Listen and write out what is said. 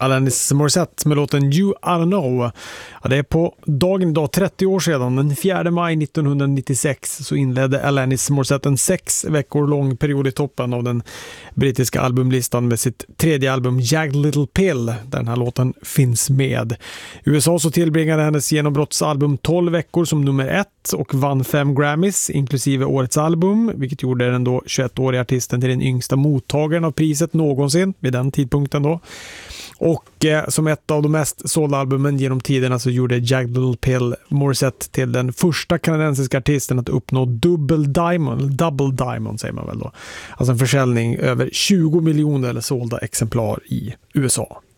Alanis Morissette med låten You I Don't Know. Ja, det är på dagen idag 30 år sedan, den 4 maj 1996, så inledde Alanis Morissette en 6 veckor lång period i toppen av den brittiska albumlistan med sitt tredje album Jagged Little Pill, där den här låten finns med. I USA så tillbringade hennes genombrottsalbum 12 veckor som nummer 1 och vann 5 Grammys inklusive årets album, vilket gjorde den då 21-åriga artisten till den yngsta mottagaren av priset någonsin vid den tidpunkten då. Och som ett av de mest sålda albumen genom tiderna så gjorde Jagged Little Pill Morissette till den första kanadensiska artisten att uppnå double diamond säger man väl då. Alltså en försäljning över 20 miljoner sålda exemplar i USA.